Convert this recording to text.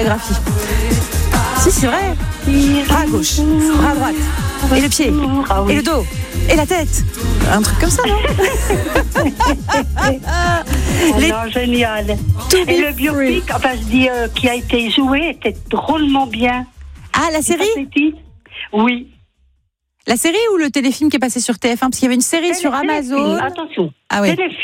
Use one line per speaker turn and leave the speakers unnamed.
chorégraphie. Si, c'est vrai. Bras à gauche, bras à droite, et le pied, et le dos, et la tête. Un truc comme ça, non?
Non, génial. Et le biopic, enfin, je dis, qui a été joué, était drôlement bien.
Ah, la série?
Oui.
La série ou le téléfilm qui est passé sur TF1? Parce qu'il y avait une série sur Amazon.
Attention.
Ah oui.
Téléfilm.